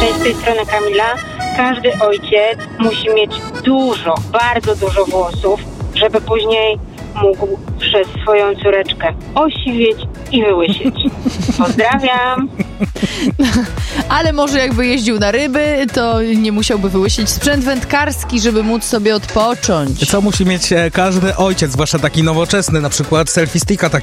Cześć, z tej strony Kamila. Każdy ojciec musi mieć dużo, bardzo dużo włosów, żeby później mógł przez swoją córeczkę osiwieć i wyłysieć. Pozdrawiam. Ale może jakby jeździł na ryby, to nie musiałby wyłysić. Sprzęt wędkarski, żeby móc sobie odpocząć. Co musi mieć każdy ojciec, zwłaszcza taki nowoczesny, na przykład selfie sticka takiego